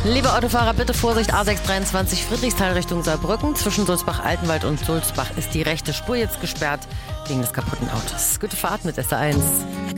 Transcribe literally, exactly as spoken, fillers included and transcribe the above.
Liebe Autofahrer, bitte Vorsicht, A sechs dreiundzwanzig Friedrichsthal Richtung Saarbrücken. Zwischen Sulzbach-Altenwald und Sulzbach ist die rechte Spur jetzt gesperrt wegen des kaputten Autos. Gute Fahrt mit S A eins.